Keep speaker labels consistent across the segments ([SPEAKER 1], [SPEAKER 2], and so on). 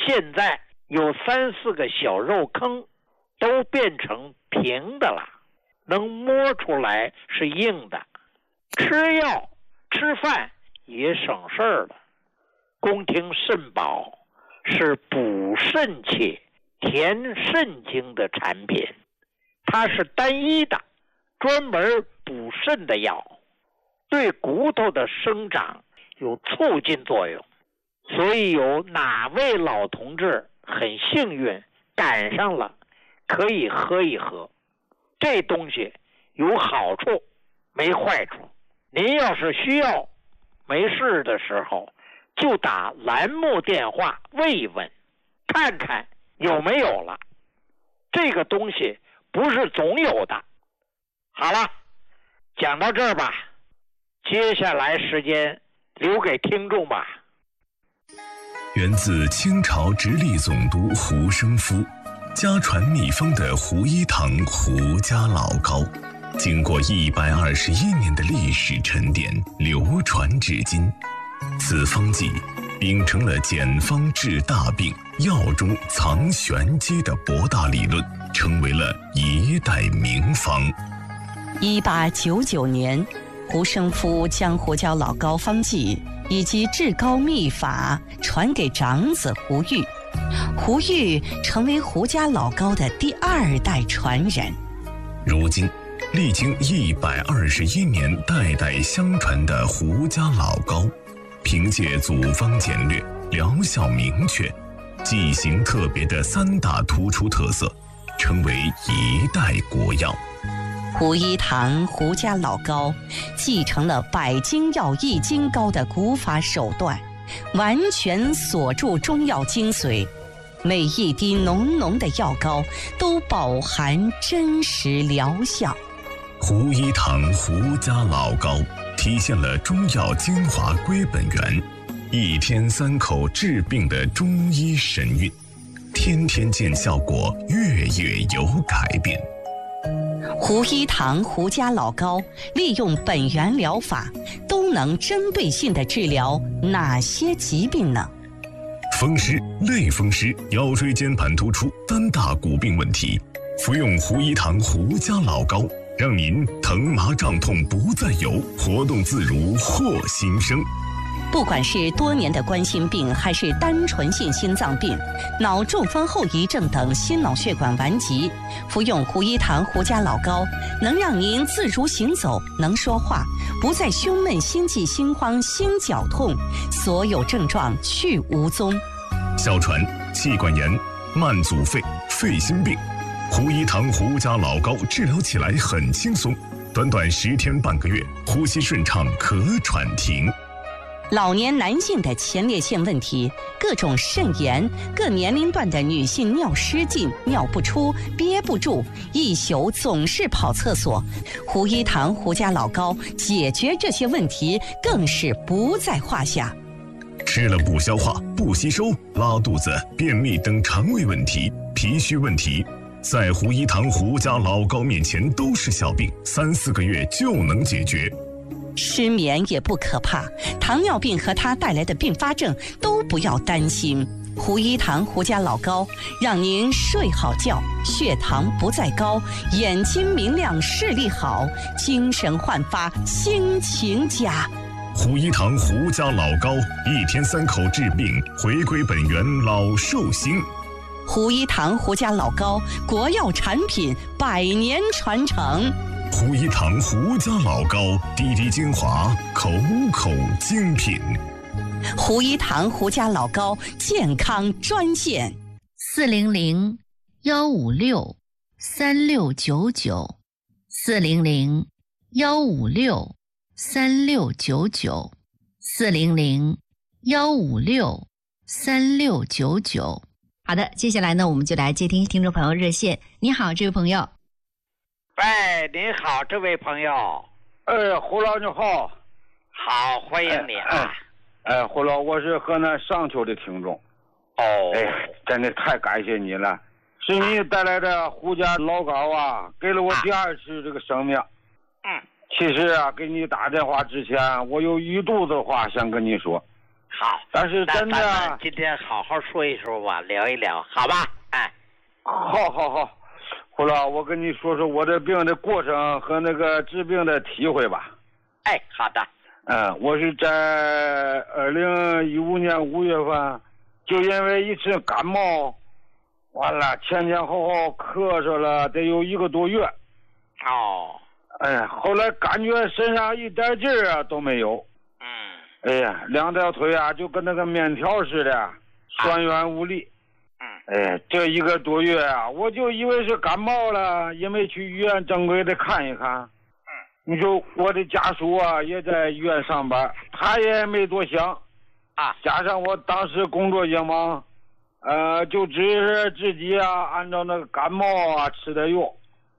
[SPEAKER 1] 现在有3、4个小肉坑都变成平的了，能摸出来是硬的，吃药吃饭也省事儿了。宫廷肾宝是补肾气填肾精的产品，它是单一的专门补肾的药，对骨头的生长有促进作用。所以有哪位老同志很幸运赶上了，可以喝一喝。这东西有好处没坏处，您要是需要没事的时候就打栏目电话问一问，看看有没有了。这个东西不是总有的。好了，讲到这儿吧，接下来时间留给听众吧。
[SPEAKER 2] 源自清朝直隶总督胡生夫，家传秘方的胡一堂胡家老膏，经过121年的历史沉淀，流传至今。此方剂秉承了简方治大病、药中藏玄机的博大理论，成为了一代名方。
[SPEAKER 3] 1899年，胡生夫将胡椒老膏方剂以及治膏秘法传给长子胡玉，胡玉成为胡家老膏的第2代传人。
[SPEAKER 2] 如今历经121年代代相传的胡家老膏，凭借组方简略、疗效明确、剂型特别的3大突出特色，成为一代国药。
[SPEAKER 3] 胡一堂胡家老膏继承了百金药易筋膏的古法手段，完全锁住中药精髓，每一滴浓浓的药膏都饱含真实疗效。
[SPEAKER 2] 胡一堂胡家老膏体现了中药精华归本源，1天3口治病的中医神韵，天天见效果，月月有改变。
[SPEAKER 3] 胡一堂胡家老膏利用本源疗法，都能针对性地治疗哪些疾病呢？
[SPEAKER 2] 风湿、类风湿、腰椎间盘突出3大骨病问题，服用胡一堂胡家老膏，让您疼麻胀痛不再有，活动自如获新生。
[SPEAKER 3] 不管是多年的冠心病，还是单纯性心脏病、脑中风后遗症等心脑血管顽疾，服用胡一堂胡家老膏，能让您自如行走，能说话，不再胸闷、心悸、心慌、心绞痛，所有症状去无踪。
[SPEAKER 2] 哮喘、气管炎、慢阻肺、肺心病，胡一堂胡家老膏治疗起来很轻松，短短10天半个月，呼吸顺畅，咳喘停。
[SPEAKER 3] 老年男性的前列腺问题、各种肾炎、各年龄段的女性尿失禁、尿不出、憋不住，一宿总是跑厕所，胡一堂胡家老膏解决这些问题更是不在话下。
[SPEAKER 2] 吃了不消化、不吸收、拉肚子、便秘等肠胃问题、脾虚问题，在胡一堂胡家老膏面前都是小病，3、4个月就能解决。
[SPEAKER 3] 失眠也不可怕，糖尿病和它带来的并发症都不要担心。胡一堂胡家老膏让您睡好觉，血糖不再高，眼睛明亮，视力好，精神焕发，心情佳。
[SPEAKER 2] 胡一堂胡家老膏，1天3口治病，回归本源，老寿星。
[SPEAKER 3] 胡一堂胡家老膏，国药产品，100年传承。
[SPEAKER 2] 胡一堂胡家老膏，滴滴精华，口口精品。
[SPEAKER 3] 胡一堂胡家老膏健康专线
[SPEAKER 4] 400-156-3699，400-156-3699。好的，接下来呢，我们就来接听听众朋友热线。你好，这位朋友。
[SPEAKER 1] 喂，您好，这位朋友。
[SPEAKER 5] 胡老你好。
[SPEAKER 1] 好，欢迎你啊。
[SPEAKER 5] 胡老，我是河南商丘的听众。真的太感谢你了，是你带来的胡家老膏啊，给了我第2次这个生命。其实啊，给你打电话之前，我有一肚子话想跟你说。
[SPEAKER 1] 好，
[SPEAKER 5] 但是真的
[SPEAKER 1] 咱们今天好好说一说吧，聊一聊，好吧？哎，
[SPEAKER 5] 好，胡老，我跟你说说我这病的过程和那个治病的体会吧。
[SPEAKER 1] 哎，好的。
[SPEAKER 5] 我是在2015年5月份，就因为一次感冒，完了前后咳嗽了得有1个多月。
[SPEAKER 1] 哦。
[SPEAKER 5] 后来感觉身上一点劲儿都没有。哎呀，2条腿就跟那个面条似的，酸软无力。这1个多月我就以为是感冒了，也没去医院正规的看一看。你说我的家属也在医院上班，他也没多想。加上我当时工作也忙，就只是自己按照那个感冒吃的药。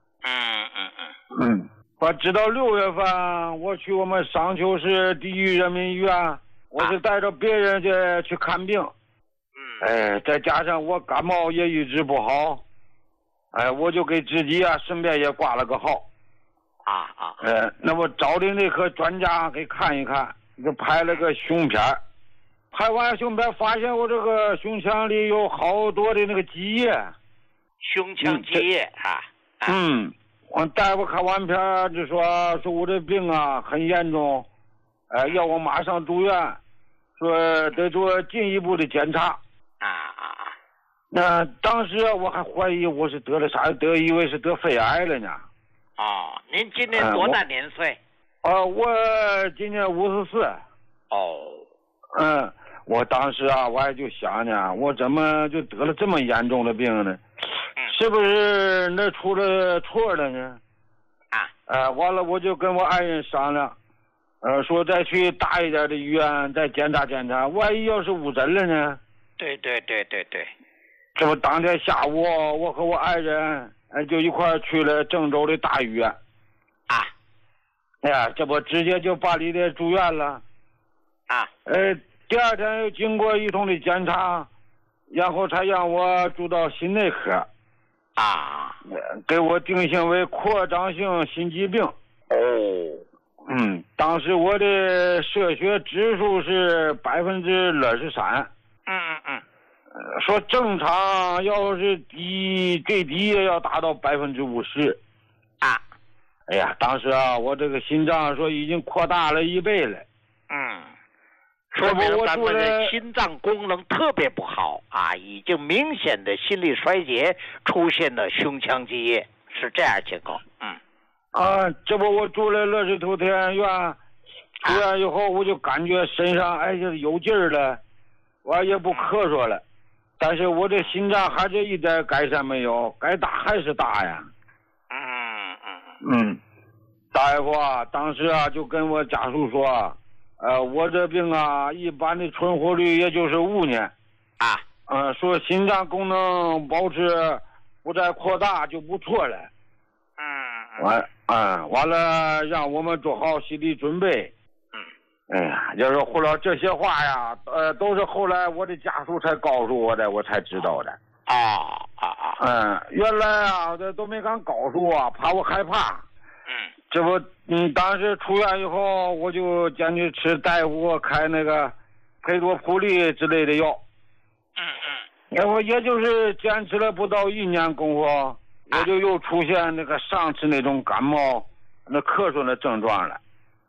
[SPEAKER 5] 我直到6月份，我去我们商丘市第一人民医院，我是带着别人去看病。再加上我感冒也一直不好，我就给自己顺便也挂了个号。那么找的内科专家给看一看，就拍了个胸片，拍完胸片发现我这个胸腔里有好多的那个积液。
[SPEAKER 1] 胸腔积液
[SPEAKER 5] 我大夫看完片就说我这病很严重，要我马上住院，说得做进一步的检查。那当时我还怀疑我是得了啥，以为是得肺癌了呢。
[SPEAKER 1] 您今年多大年岁？
[SPEAKER 5] 我今年54。我当时我还就想呢，我怎么就得了这么严重的病呢？是不是那出了错了呢？完了我就跟我爱人商量，说再去大一点的医院再检查检查，万一要是误诊了呢？
[SPEAKER 1] 对。
[SPEAKER 5] 这不当天下午我和我爱人就一块去了郑州的大医院。这不直接就把你的住院了。第2天又经过一通的检查，然后才让我住到心内科。给我定性为扩张性心肌病。当时我的射血指数是23%。说正常要是最低也要达到50%。当时我这个心脏说已经扩大了1倍了。
[SPEAKER 1] 说明咱们的心脏功能特别不好已经明显的心力衰竭，出现了胸腔积液，是这样情况。
[SPEAKER 5] 这不我住了乐视头天院，出院以后我就感觉身上有劲儿了，我也不咳嗽了，但是我这心脏还是一点改善没有，该大还是大呀。大夫当时就跟我家属说，我这病一般的存活率也就是5年。说心脏功能保持不再扩大就不错了。完了让我们做好心理准备。就是后来这些话都是后来我的家属才告诉我的，我才知道的。原来都没敢告诉我，怕我害怕。这不当时出院以后，我就坚决吃大夫开那个佩多普利之类的药。然后也就是坚持了不到1年功夫，我就又出现那个上次那种感冒那咳嗽的症状了。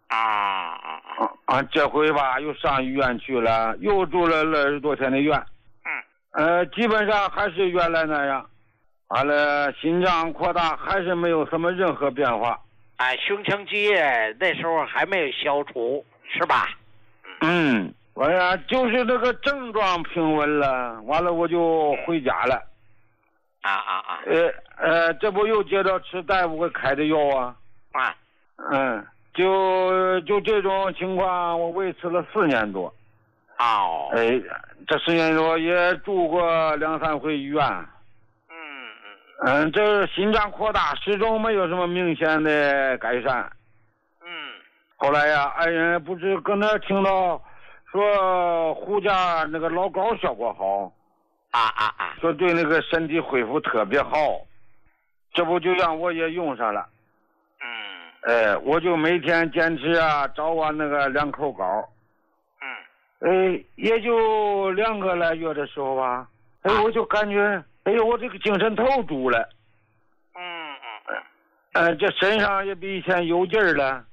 [SPEAKER 5] 这回吧又上医院去了，又住了20多天的院。基本上还是原来那样。完了心脏扩大还是没有什么任何变化。
[SPEAKER 1] 胸腔积液那时候还没有消除，是吧？
[SPEAKER 5] 完了就是那个症状平稳了，完了我就回家了。这不又接着吃大夫给开的药就这种情况我维持了4年多。这4年多也住过2、3回医院。这心脏扩大始终没有什么明显的改善。后来爱人不是跟那听到说胡家那个老膏效果好。说对那个身体恢复特别好，这不就让我也用上了。我就每天坚持早晚那个2口膏。 也就2个来月的时候吧，我就感觉，我这个精神头足了，这身上也比以前有劲儿了，